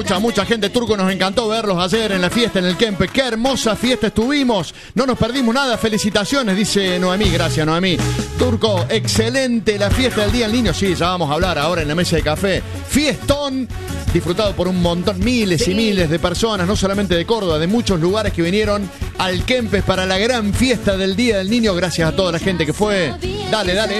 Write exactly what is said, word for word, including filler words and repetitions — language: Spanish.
Mucha, mucha gente, Turco, nos encantó verlos ayer en la fiesta en el Kempe. Qué hermosa fiesta estuvimos. No nos perdimos nada. Felicitaciones, dice Noemí. Gracias, Noemí. Turco, excelente la fiesta del Día del Niño. Sí, ya vamos a hablar ahora en la mesa de café. Fiestón, disfrutado por un montón, miles y miles de personas, no solamente de Córdoba, de muchos lugares que vinieron al Kempes para la gran fiesta del Día del Niño. Gracias a toda la gente que fue. Dale, dale.